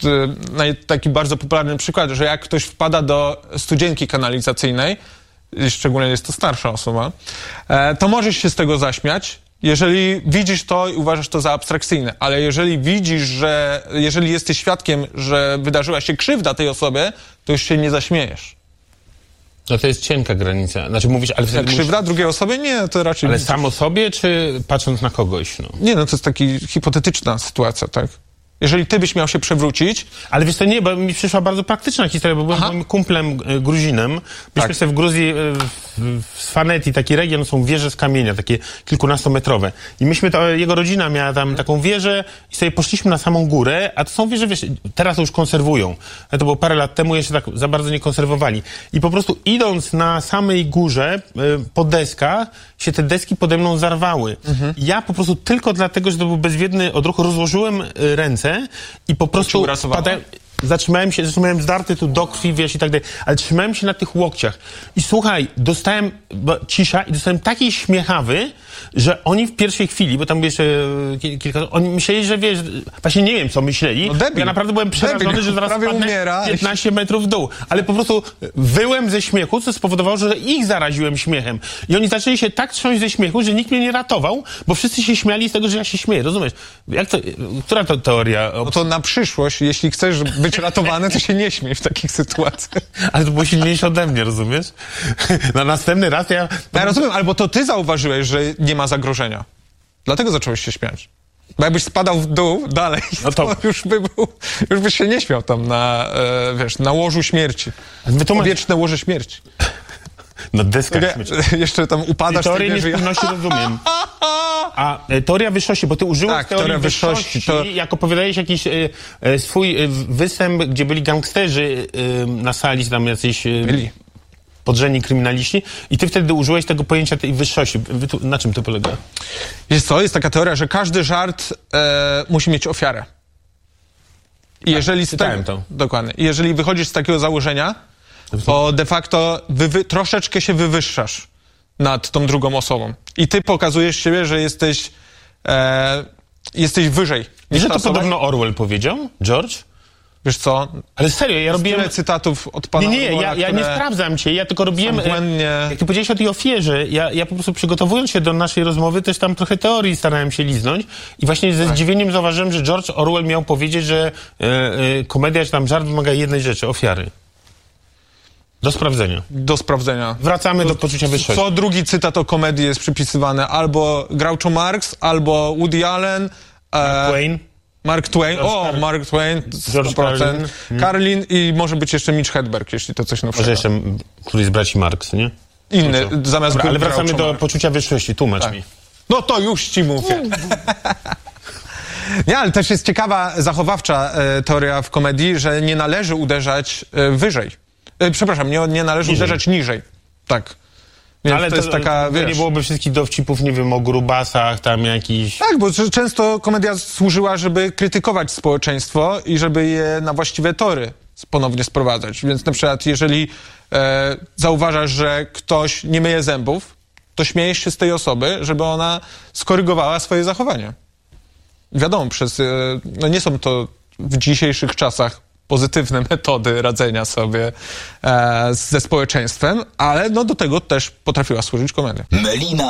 taki bardzo popularny przykład, że jak ktoś wpada do studzienki kanalizacyjnej, szczególnie jest to starsza osoba, to możesz się z tego zaśmiać, jeżeli widzisz to i uważasz to za abstrakcyjne, ale jeżeli jesteś świadkiem, że wydarzyła się krzywda tej osobie, to już się nie zaśmiejesz. No to jest cienka granica. Znaczy mówisz, ale wtedy krzywda drugiej osoby? Nie, to raczej... Ale sam o sobie, czy patrząc na kogoś? No? Nie, no to jest taka hipotetyczna sytuacja, tak? Jeżeli ty byś miał się przewrócić... Ale wiesz, to nie, bo mi przyszła bardzo praktyczna historia, bo byłem moim kumplem Gruzinem. Myśmy sobie w Gruzji, w Svaneti, taki region, są wieże z kamienia, takie kilkunastometrowe. I jego rodzina miała tam taką wieżę i sobie poszliśmy na samą górę, a to są wieże, wiesz, teraz to już konserwują. Ale to było parę lat temu, jeszcze tak za bardzo nie konserwowali. I po prostu idąc na samej górze, po deskach, się te deski pode mną zarwały. Ja po prostu tylko dlatego, że to był bezwiedny odruch, rozłożyłem ręce i po prostu zatrzymałem się, zresztą miałem zdarty tu do krwi, wiesz, i tak dalej, ale trzymałem się na tych łokciach. I słuchaj, dostałem cisza i dostałem takiej śmiechawy, że oni w pierwszej chwili, bo tam jeszcze kilka... Oni myśleli, że wiesz, właśnie nie wiem, co myśleli. No debil. Ja naprawdę byłem przerażony, że zaraz spadnę 15 metrów w dół. Ale po prostu wyłem ze śmiechu, co spowodowało, że ich zaraziłem śmiechem. I oni zaczęli się tak trząść ze śmiechu, że nikt mnie nie ratował, bo wszyscy się śmiali z tego, że ja się śmieję. Rozumiesz? Która to teoria? No to na przyszłość, jeśli chcesz być ratowany, to się nie śmiej w takich sytuacjach. Ale to było silniejsze ode mnie, rozumiesz? Na następny raz ja rozumiem, albo to ty zauważyłeś, że nie ma zagrożenia. Dlatego zacząłeś się śmiać. Bo jakbyś spadał w dół dalej, no to już byś się nie śmiał tam na łożu śmierci. Wieczne łoże śmierci. Na deskach śmierci. Jeszcze tam upadasz. Teorię niespójności rozumiem. A teoria wyższości, bo ty użyłeś teorii wyższości, jak opowiadałeś jakiś swój występ, gdzie byli gangsterzy na sali, tam jacyś... podrzędni kryminaliści i ty wtedy użyłeś tego pojęcia tej wyższości. Na czym to polega? Wiesz co, jest taka teoria, że każdy żart musi mieć ofiarę. I jeżeli czytałem to. Dokładnie. I jeżeli wychodzisz z takiego założenia, to de facto troszeczkę się wywyższasz nad tą drugą osobą. I ty pokazujesz siebie, że jesteś wyżej. Wiesz, że to podobno Orwell powiedział? George? Wiesz co? Ale serio, ja robiłem... Tyle cytatów od pana Orwella, ja nie sprawdzam cię, ja tylko robiłem... Jak ty powiedziałeś o tej ofierze, ja po prostu przygotowując się do naszej rozmowy, też tam trochę teorii starałem się liznąć i właśnie ze zdziwieniem zauważyłem, że George Orwell miał powiedzieć, że komedia czy tam żart wymaga jednej rzeczy, ofiary. Do sprawdzenia. Wracamy do poczucia wyższości. Co drugi cytat o komedii jest przypisywany albo Groucho Marx, albo Woody Allen, Mark Twain, Mark Twain, 100%. Carlin i może być jeszcze Mitch Hedberg, jeśli to coś nowszego. Może jeszcze któryś z braci Marx, nie? Inny, zamiast... Dobra, ale wracamy do poczucia wyższości, tłumacz mi. No to już ci mówię. Nie, ale też jest ciekawa, zachowawcza teoria w komedii, że nie należy uderzać wyżej. Przepraszam, nie należy uderzać niżej. Tak. Więc ale to jest taka, wiesz... nie byłoby wszystkich dowcipów, nie wiem, o grubasach, tam jakiś... Tak, bo często komedia służyła, żeby krytykować społeczeństwo i żeby je na właściwe tory ponownie sprowadzać. Więc na przykład, jeżeli zauważasz, że ktoś nie myje zębów, to śmiejesz się z tej osoby, żeby ona skorygowała swoje zachowanie. Wiadomo, nie są to w dzisiejszych czasach pozytywne metody radzenia sobie ze społeczeństwem, ale do tego też potrafiła służyć komedia.